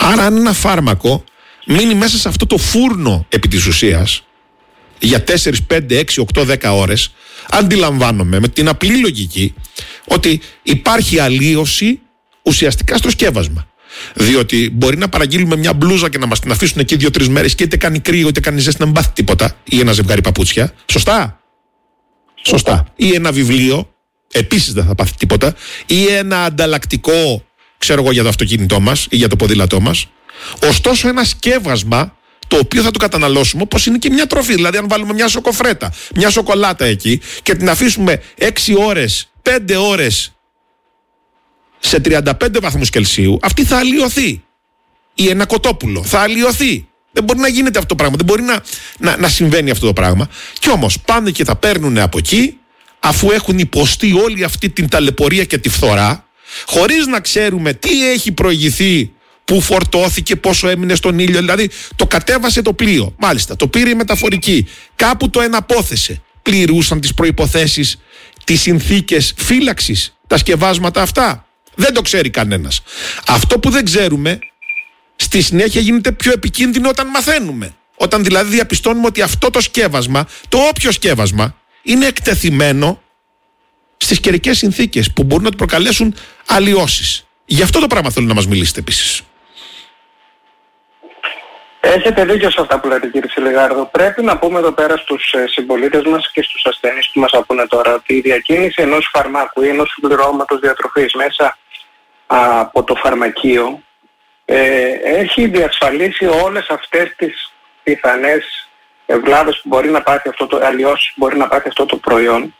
Άρα αν ένα φάρμακο μείνει μέσα σε αυτό το φούρνο επί της ουσίας για 4, 5, 6, 8, 10 ώρες, αντιλαμβάνομαι με την απλή λογική ότι υπάρχει αλλίωση ουσιαστικά στο σκεύασμα. Διότι μπορεί να παραγγείλουμε μια μπλούζα και να μας την αφήσουν εκεί 2-3 μέρες και είτε κάνει κρύο είτε κάνει ζέστη να μην πάθει τίποτα, ή ένα ζευγάρι παπούτσια. Σωστά. Σωστά. Ή ένα βιβλίο, επίσης δεν θα πάθει τίποτα, ή ένα ανταλλακτικό, ξέρω εγώ, για το αυτοκίνητό μας ή για το ποδήλατό μας. Ωστόσο, ένα σκεύασμα το οποίο θα το καταναλώσουμε όπως είναι και μια τροφή. Δηλαδή, αν βάλουμε μια σοκοφρέτα, μια σοκολάτα εκεί και την αφήσουμε 6 ώρες, 5 ώρες σε 35 βαθμούς Κελσίου, αυτή θα αλλοιωθεί. Ή ένα κοτόπουλο θα αλλοιωθεί. Δεν μπορεί να γίνεται αυτό το πράγμα. Δεν μπορεί να συμβαίνει αυτό το πράγμα. Κι όμως πάνε και τα παίρνουν από εκεί, αφού έχουν υποστεί όλη αυτή την ταλαιπωρία και τη φθορά, χωρίς να ξέρουμε τι έχει προηγηθεί, πού φορτώθηκε, πόσο έμεινε στον ήλιο. Δηλαδή, το κατέβασε το πλοίο. Μάλιστα, το πήρε η μεταφορική. Κάπου το εναπόθεσε. Πληρούσαν τις προϋποθέσεις, τις συνθήκες φύλαξης, τα σκευάσματα αυτά? Δεν το ξέρει κανένας. Αυτό που δεν ξέρουμε, στη συνέχεια γίνεται πιο επικίνδυνο όταν μαθαίνουμε. Όταν δηλαδή διαπιστώνουμε ότι αυτό το σκεύασμα, το όποιο σκεύασμα, είναι εκτεθειμένο στις καιρικές συνθήκες που μπορούν να του προκαλέσουν αλλοιώσεις. Γι' αυτό το πράγμα θέλω να μας μιλήσετε επίσης. Έχετε δίκιο σε αυτά που λέτε, κύριε Σιλιγάρδο. Πρέπει να πούμε εδώ πέρα στους συμπολίτες μας και στους ασθενείς που μας ακούνε τώρα ότι η διακίνηση ενός φαρμάκου ή ενός συμπληρώματος διατροφής μέσα από το φαρμακείο έχει διασφαλίσει όλες αυτές τις πιθανές ευλάβες που μπορεί να πάθει αλλοιώσεις που μπορεί να πάθει αυτό το προϊόν,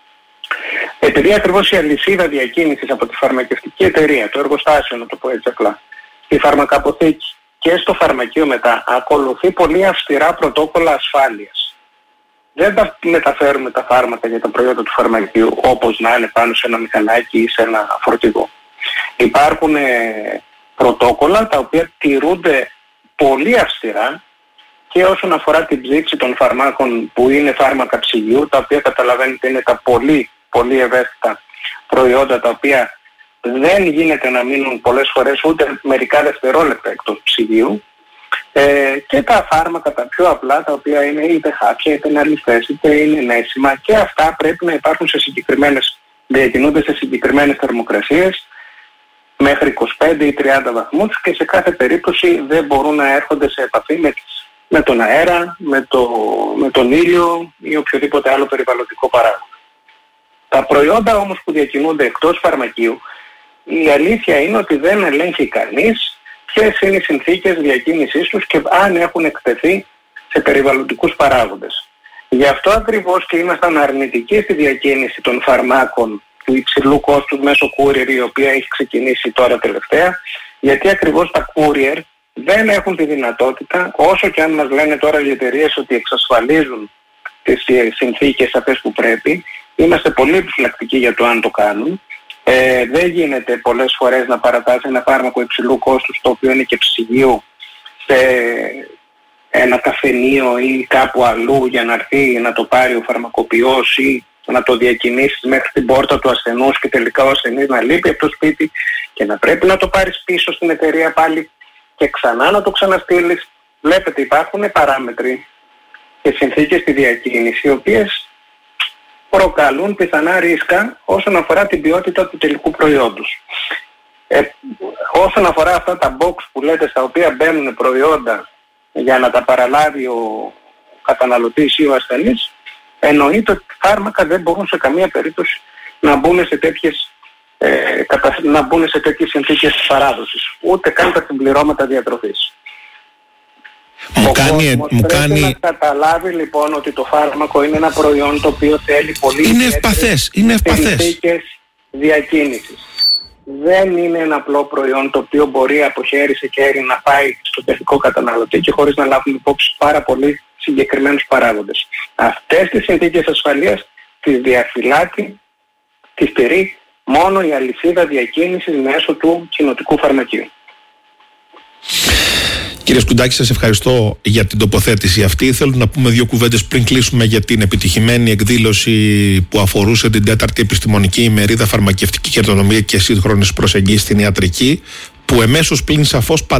επειδή ακριβώς η αλυσίδα διακίνησης από τη φαρμακευτική εταιρεία, το εργοστάσιο, να το πω έτσι απλά, στη φαρμακαποθήκη και στο φαρμακείο μετά, ακολουθεί πολύ αυστηρά πρωτόκολλα ασφάλειας. Δεν τα μεταφέρουμε τα φάρμακα για τα προϊόντα του φαρμακείου όπως να είναι πάνω σε ένα μηχανάκι ή σε ένα φορτηγό. Υπάρχουν πρωτόκολλα τα οποία τηρούνται πολύ αυστηρά και όσον αφορά την ψήξη των φαρμάκων που είναι φάρμακα ψυγείου, τα οποία καταλαβαίνετε είναι τα πολύ πολύ ευαίσθητα προϊόντα, τα οποία δεν γίνεται να μείνουν πολλές φορές ούτε μερικά δευτερόλεπτα εκτός ψυγείου, και τα φάρμακα τα πιο απλά, τα οποία είναι είτε χάπια είτε είναι αληθές είτε είναι νέσιμα, και αυτά πρέπει να υπάρχουν διακινούνται σε συγκεκριμένες θερμοκρασίες μέχρι 25 ή 30 βαθμούς και σε κάθε περίπτωση δεν μπορούν να έρχονται σε επαφή με τον αέρα, με τον ήλιο ή οποιοδήποτε άλλο περιβαλλοντικό παράγοντα. Τα προϊόντα όμως που διακινούνται εκτός φαρμακείου, η αλήθεια είναι ότι δεν ελέγχει κανείς ποιες είναι οι συνθήκες διακίνησής τους και αν έχουν εκτεθεί σε περιβαλλοντικούς παράγοντες. Γι' αυτό ακριβώς και ήμασταν αρνητικοί στη διακίνηση των φαρμάκων του υψηλού κόστους μέσω courier, η οποία έχει ξεκινήσει τώρα τελευταία, γιατί ακριβώς τα courier δεν έχουν τη δυνατότητα, όσο και αν μας λένε τώρα οι εταιρείες ότι εξασφαλίζουν τις συνθήκες αυτές που πρέπει, είμαστε πολύ επιφυλακτικοί για το αν το κάνουν. Δεν γίνεται πολλές φορές να παρατάσει ένα φάρμακο υψηλού κόστους, το οποίο είναι και ψυγείο, σε ένα καφενείο ή κάπου αλλού για να έρθει να το πάρει ο φαρμακοποιός ή να το διακινήσεις μέχρι την πόρτα του ασθενούς και τελικά ο ασθενής να λείπει από το σπίτι και να πρέπει να το πάρεις πίσω στην εταιρεία πάλι και ξανά να το ξαναστείλεις. Βλέπετε, υπάρχουν παράμετροι και συνθήκες στη διακίνηση, οι οποίες προκαλούν πιθανά ρίσκα όσον αφορά την ποιότητα του τελικού προϊόντος. Όσον αφορά αυτά τα box που λέτε, στα οποία μπαίνουν προϊόντα για να τα παραλάβει ο καταναλωτής ή ο ασθενής, εννοείται ότι φάρμακα δεν μπορούν σε καμία περίπτωση να μπουν σε τέτοιες συνθήκες παράδοσης, ούτε καν τα συμπληρώματα διατροφής. Πρέπει να καταλάβει λοιπόν ότι το φάρμακο είναι ένα προϊόν το οποίο θέλει πολύ συνθήκες διακίνησης. Δεν είναι ένα απλό προϊόν το οποίο μπορεί από χέρι σε χέρι να πάει στο τελικό καταναλωτή και χωρίς να λάβουμε υπόψη πάρα πολύ συγκεκριμένους παράγοντες. Αυτές τις συνθήκες ασφαλείας τις διαφυλάτει, τις στηρεί μόνο η αλυσίδα διακίνησης μέσω του κοινοτικού φαρμακείου. Κύριε Σκουντάκη, σας ευχαριστώ για την τοποθέτηση αυτή. Θέλω να πούμε δύο κουβέντες πριν κλείσουμε για την επιτυχημένη εκδήλωση που αφορούσε την 4η επιστημονική ημερίδα Φαρμακευτική Καινοτομία και Σύγχρονες Προσεγγίσεις στην Ιατρική, που εμέσως πλην σαφώς